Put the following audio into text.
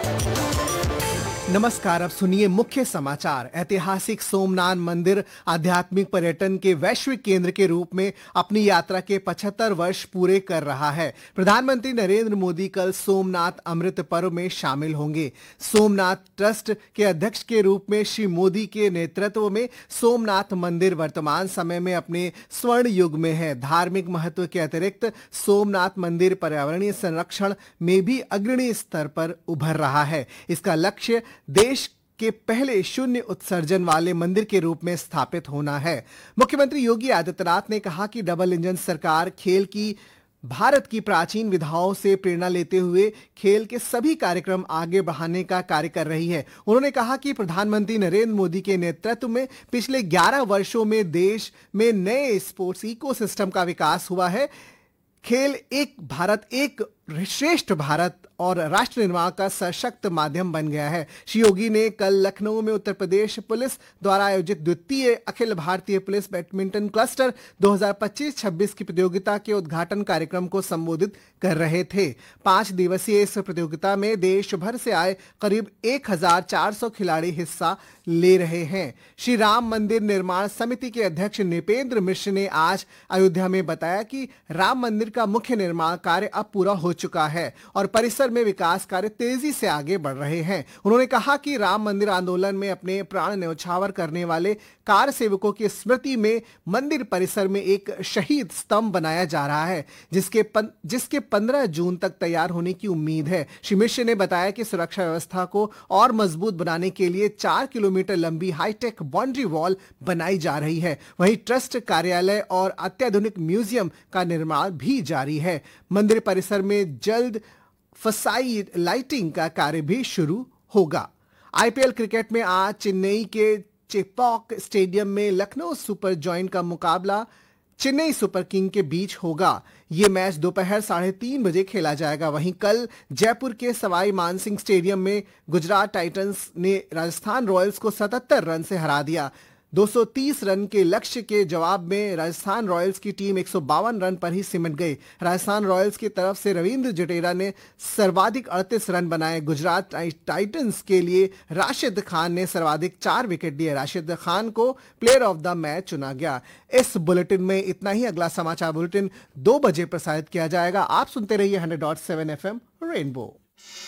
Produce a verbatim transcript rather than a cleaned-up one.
नमस्कार। अब सुनिए मुख्य समाचार। ऐतिहासिक सोमनाथ मंदिर आध्यात्मिक पर्यटन के वैश्विक केंद्र के रूप में अपनी यात्रा के पचहत्तर वर्ष पूरे कर रहा है। प्रधानमंत्री नरेंद्र मोदी कल सोमनाथ अमृत पर्व में शामिल होंगे। सोमनाथ ट्रस्ट के अध्यक्ष के रूप में श्री मोदी के नेतृत्व में सोमनाथ मंदिर वर्तमान समय में अपने स्वर्ण युग में है। धार्मिक महत्व के अतिरिक्त सोमनाथ मंदिर पर्यावरणीय संरक्षण में भी अग्रणी स्तर पर उभर रहा है। इसका लक्ष्य देश के पहले शून्य उत्सर्जन वाले मंदिर के रूप में स्थापित होना है। मुख्यमंत्री योगी आदित्यनाथ ने कहा कि डबल इंजन सरकार खेल की भारत की प्राचीन विधाओं से प्रेरणा लेते हुए खेल के सभी कार्यक्रम आगे बढ़ाने का कार्य कर रही है। उन्होंने कहा कि प्रधानमंत्री नरेंद्र मोदी के नेतृत्व में पिछले ग्यारह वर्षों में देश में नए स्पोर्ट्स इकोसिस्टम का विकास हुआ है। खेल एक भारत एक श्रेष्ठ भारत और राष्ट्र निर्माण का सशक्त माध्यम बन गया है। श्री योगी ने कल लखनऊ में उत्तर प्रदेश पुलिस द्वारा आयोजित द्वितीय Akhil Bharatiya police badminton cluster दो हज़ार पच्चीस छब्बीस की प्रतियोगिता के उद्घाटन कार्यक्रम को संबोधित कर रहे थे। पांच दिवसीय इस प्रतियोगिता में देश भर से आए करीब एक हज़ार चार सौ खिलाड़ी हिस्सा ले रहे हैं। श्री राम मंदिर निर्माण समिति के अध्यक्ष नृपेंद्र मिश्र ने आज अयोध्या में बताया कि राम मंदिर का मुख्य निर्माण कार्य अब पूरा हो चुका है और परिसर में विकास कार्य तेजी से आगे बढ़ रहे हैं। उन्होंने कहा कि राम मंदिर आंदोलन में अपने प्राण न्यौछावर करने वाले कार सेवकों की स्मृति में मंदिर परिसर में एक शहीद स्तंभ बनाया जा रहा है, जिसके पन, जिसके पंद्रह जून तक तैयार होने की उम्मीद है। श्री मिश्र ने बताया कि सुरक्षा व्यवस्था को और मजबूत बनाने के लिए चार किलोमीटर लंबी हाईटेक बाउंड्री वॉल बनाई जा रही है। वहीं ट्रस्ट कार्यालय और अत्याधुनिक म्यूजियम का निर्माण भी जारी है। मंदिर परिसर में जल्द फसाई लाइटिंग का कार्य भी शुरू होगा। आईपीएल क्रिकेट में आज चेन्नई के चेपॉक स्टेडियम में लखनऊ सुपर जॉइंट का मुकाबला चेन्नई सुपर किंग के बीच होगा। ये मैच दोपहर साढ़े तीन बजे खेला जाएगा। वहीं कल जयपुर के सवाई मानसिंह स्टेडियम में गुजरात टाइटंस ने राजस्थान रॉयल्स को सतहत्तर रन से हरा दिया। दो सौ तीस रन के लक्ष्य के जवाब में राजस्थान रॉयल्स की टीम एक सौ बावन रन पर ही सिमट गई। राजस्थान रॉयल्स की तरफ से रविंद्र जडेजा ने सर्वाधिक अड़तीस रन बनाए। गुजरात टाइटंस के लिए राशिद खान ने सर्वाधिक चार विकेट लिए। राशिद खान को प्लेयर ऑफ द मैच चुना गया। इस बुलेटिन में इतना ही। अगला समाचार बुलेटिन दो बजे प्रसारित किया जाएगा। आप सुनते रहिए hundred dot seven F M rainbow.